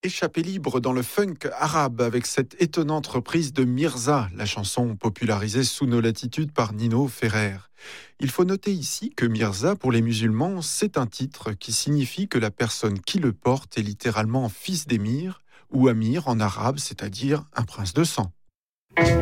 Échappée libre dans le funk arabe avec cette étonnante reprise de Mirza, la chanson popularisée sous nos latitudes par Nino Ferrer. Il faut noter ici que Mirza, pour les musulmans, c'est un titre qui signifie que la personne qui le porte est littéralement fils d'émir, ou amir en arabe, c'est-à-dire un prince de sang.